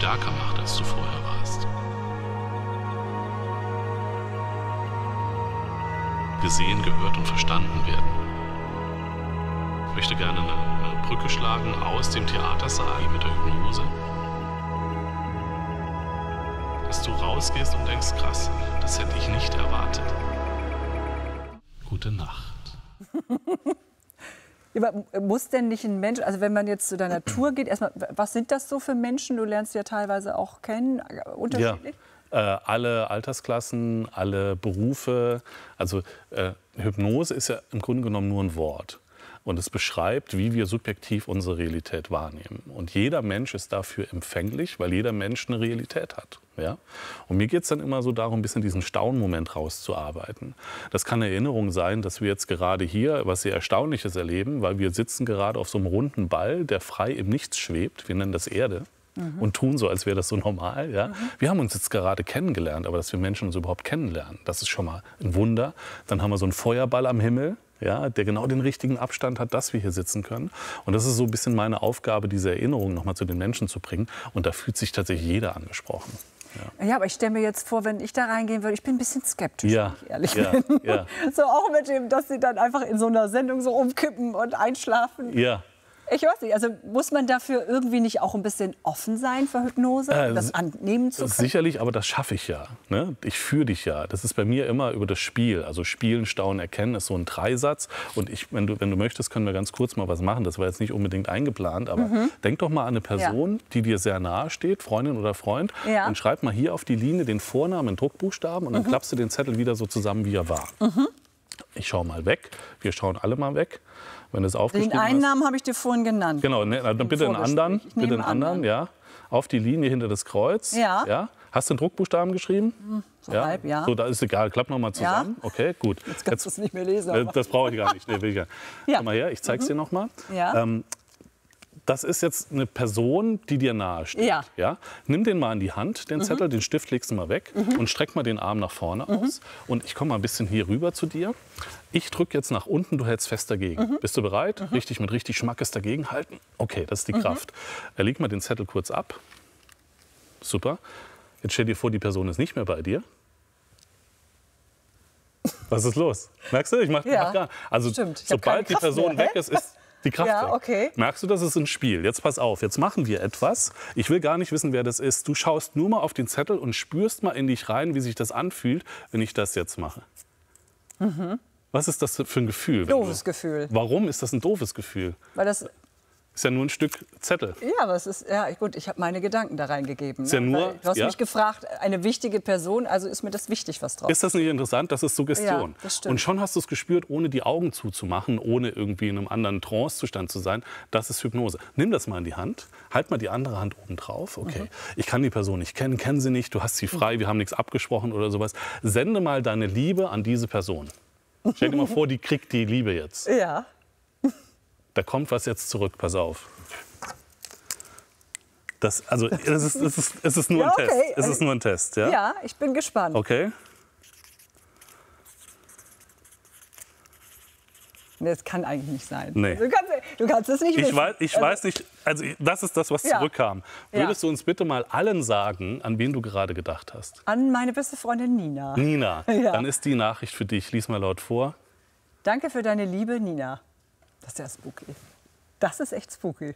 stärker macht, als du vorher warst. Gesehen, gehört und verstanden werden. Ich möchte gerne eine Brücke schlagen aus dem Theatersaal mit der Hypnose. Dass du rausgehst und denkst, krass, das hätte ich nicht erwartet. Gute Nacht. Muss denn nicht ein Mensch, also wenn man jetzt zu deiner Tour geht, erstmal, was sind das so für Menschen? Du lernst ja teilweise auch kennen, unterschiedlich. Ja, alle Altersklassen, alle Berufe. Also Hypnose ist ja im Grunde genommen nur ein Wort. Und es beschreibt, wie wir subjektiv unsere Realität wahrnehmen. Und jeder Mensch ist dafür empfänglich, weil jeder Mensch eine Realität hat. Ja? Und mir geht es dann immer so darum, ein bisschen diesen Staunmoment rauszuarbeiten. Das kann eine Erinnerung sein, dass wir jetzt gerade hier was sehr Erstaunliches erleben, weil wir sitzen gerade auf so einem runden Ball, der frei im Nichts schwebt. Wir nennen das Erde. Und tun so, als wäre das so normal. Ja? Wir haben uns jetzt gerade kennengelernt, aber dass wir Menschen uns überhaupt kennenlernen, das ist schon mal ein Wunder. Dann haben wir so einen Feuerball am Himmel, ja, der genau den richtigen Abstand hat, dass wir hier sitzen können. Und das ist so ein bisschen meine Aufgabe, diese Erinnerung noch mal zu den Menschen zu bringen. Und da fühlt sich tatsächlich jeder angesprochen. Ja, aber ich stelle mir jetzt vor, wenn ich da reingehen würde, ich bin ein bisschen skeptisch, ja, wenn ich ehrlich bin. Ja. So auch mit dem, dass sie dann einfach in so einer Sendung so umkippen und einschlafen. Ja. Ich weiß nicht, also muss man dafür irgendwie nicht auch ein bisschen offen sein für Hypnose, das annehmen zu können? Sicherlich, aber das schaffe ich ja. Ne? Ich führe dich ja. Das ist bei mir immer über das Spiel. Also Spielen, Staunen, Erkennen ist so ein Dreisatz. Und wenn du möchtest, können wir ganz kurz mal was machen. Das war jetzt nicht unbedingt eingeplant, aber denk doch mal an eine Person, die dir sehr nahe steht, Freundin oder Freund, und schreib mal hier auf die Linie den Vornamen in Druckbuchstaben und dann klappst du den Zettel wieder so zusammen, wie er war. Ich schaue mal weg. Wir schauen alle mal weg. Wenn es aufgeschrieben Den einen Namen habe ich dir vorhin genannt. Genau, dann bitte einen anderen. Bitte einen anderen, ja. Auf die Linie hinter das Kreuz. Ja. Hast du den Druckbuchstaben geschrieben? So halb, ja. So, da ist egal. Klapp noch mal zusammen. Ja. Okay, gut. Jetzt kannst du es nicht mehr lesen. Das brauche ich gar nicht. Nee, will ich gar nicht. Komm mal her, ich zeig's dir noch mal. Ja. Das ist jetzt eine Person, die dir nahe steht. Ja. Nimm den mal in die Hand, den Zettel, den Stift legst du mal weg und streck mal den Arm nach vorne aus. Und ich komme mal ein bisschen hier rüber zu dir. Ich drücke jetzt nach unten, du hältst fest dagegen. Bist du bereit? Richtig, mit richtig Schmackes dagegen halten. Okay, das ist die Kraft. Leg mal den Zettel kurz ab. Super. Jetzt stell dir vor, die Person ist nicht mehr bei dir. Was ist los? Merkst du? Ich mach gar nicht. Also sobald die Person weg ist die Kraft weg. Okay. Merkst du, das ist ein Spiel. Jetzt pass auf, jetzt machen wir etwas. Ich will gar nicht wissen, wer das ist. Du schaust nur mal auf den Zettel und spürst mal in dich rein, wie sich das anfühlt, wenn ich das jetzt mache. Was ist das für ein Gefühl? Doofes Gefühl. Warum ist das ein doofes Gefühl? Weil das ist ja nur ein Stück Zettel. Ja, aber es ist, gut, ich habe meine Gedanken da reingegeben. Ist ja nur, du hast mich gefragt, eine wichtige Person, also ist mir das wichtig, was drauf ist. Ist das nicht interessant? Das ist Suggestion. Ja, das stimmt. Und schon hast du es gespürt, ohne die Augen zuzumachen, ohne irgendwie in einem anderen Trancezustand zu sein. Das ist Hypnose. Nimm das mal in die Hand, halt mal die andere Hand oben drauf. Okay, ich kann die Person nicht kennen, kenn sie nicht, du hast sie frei, wir haben nichts abgesprochen oder sowas. Sende mal deine Liebe an diese Person. Stell dir mal vor, die kriegt die Liebe jetzt. Ja. Da kommt was jetzt zurück, pass auf. Es ist nur ein Test. Es ist nur ein Test, ja? Ja, ich bin gespannt. Okay. Nee, das kann eigentlich nicht sein. Nee. Du kannst es nicht wissen. Ich weiß nicht, also das ist das, was zurückkam. Würdest du uns bitte mal allen sagen, an wen du gerade gedacht hast? An meine beste Freundin Nina. Nina, dann ist die Nachricht für dich. Lies mal laut vor. Danke für deine Liebe, Nina. Das ist ja spooky. Das ist echt spooky.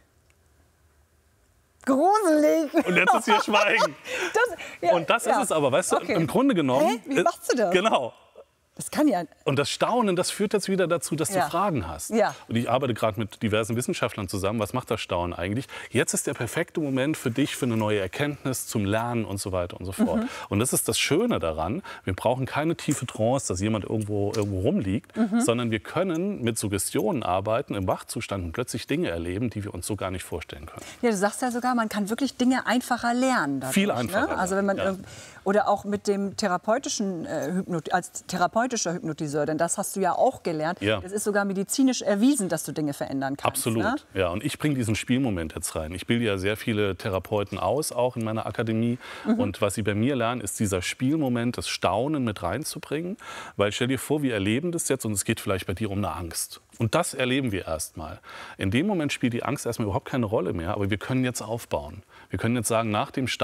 Gruselig. Und jetzt ist hier Schweigen. Und das ist es aber, weißt du, im Grunde genommen. Wie machst du das? Genau. Das kann ja. Und das Staunen, das führt jetzt wieder dazu, dass du Fragen hast. Ja. Und ich arbeite gerade mit diversen Wissenschaftlern zusammen. Was macht das Staunen eigentlich? Jetzt ist der perfekte Moment für dich, für eine neue Erkenntnis, zum Lernen und so weiter und so fort. Und das ist das Schöne daran. Wir brauchen keine tiefe Trance, dass jemand irgendwo rumliegt, sondern wir können mit Suggestionen arbeiten, im Wachzustand und plötzlich Dinge erleben, die wir uns so gar nicht vorstellen können. Ja, du sagst ja sogar, man kann wirklich Dinge einfacher lernen. Dadurch, viel einfacher. Ne? Also wenn man oder auch mit dem therapeutischen als therapeutischer Hypnotiseur, denn das hast du ja auch gelernt. Ja. Es ist sogar medizinisch erwiesen, dass du Dinge verändern kannst. Absolut, ne? ja. Und ich bringe diesen Spielmoment jetzt rein. Ich bilde ja sehr viele Therapeuten aus, auch in meiner Akademie. Und was sie bei mir lernen, ist dieser Spielmoment, das Staunen mit reinzubringen. Weil stell dir vor, wir erleben das jetzt und es geht vielleicht bei dir um eine Angst. Und das erleben wir erstmal. In dem Moment spielt die Angst erstmal überhaupt keine Rolle mehr, aber wir können jetzt aufbauen. Wir können jetzt sagen, nach dem